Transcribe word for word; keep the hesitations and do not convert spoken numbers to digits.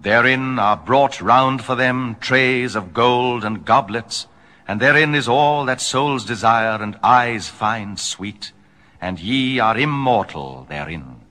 Therein are brought round for them trays of gold and goblets, and therein is all that souls desire and eyes find sweet, and ye are immortal therein.